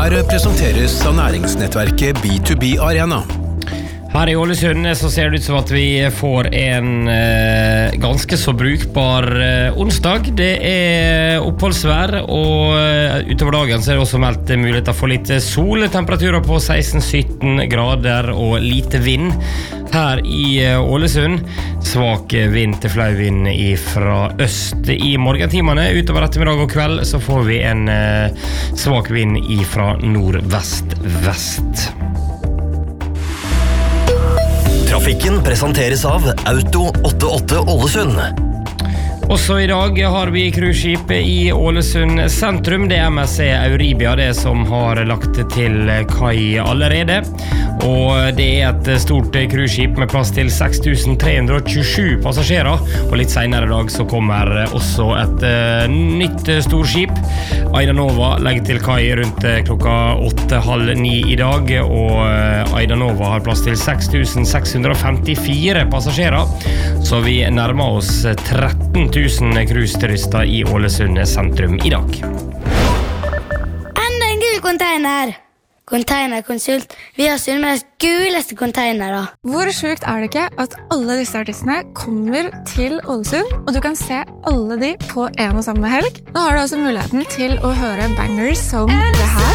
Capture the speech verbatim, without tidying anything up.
Her presenteres av næringsnettverket B to B Arena. Her i Ålesund så ser det ut som at vi får en eh, ganske så brukbar eh, onsdag. Det er oppholdsvær, og eh, utover dagen så er det også meldt muligheter for litt sol. Temperaturer på seksten til sytten grader og lite vind her i eh, Ålesund. Svak vind til flau vind fra øst i morgentimene. Utover ettermiddag og kveld så får vi en eh, svak vind fra nordvest-vest. Trafikken presenteres av Auto åttiåtte Ålesund. Også i dag har vi cruiseskip i Ålesund sentrum. Det er M S C Euribia det som har lagt til kai allerede. Og det er et stort cruiseskip med plass til seks tusen tre hundre og tjuesju passasjerer. Og litt senere i dag så kommer også et uh, nytt storskip. Aida Nova legger til kai rundt klokka åtte, halv ni i dag. Og uh, Aida Nova har plass til seks tusen seks hundre og femtifire passasjerer. Så vi nærmer oss tretten tusen cruiseturister i Ålesund sentrum i dag. Enda en gul container! Containerkonsult. Vi har Sunnmøres guleste containere. Hvor sjukt er det ikke at alle disse artistene kommer til Ålesund, og du kan se alle de på en og samme helg? Nå har du altså muligheten til å høre bangers som det her.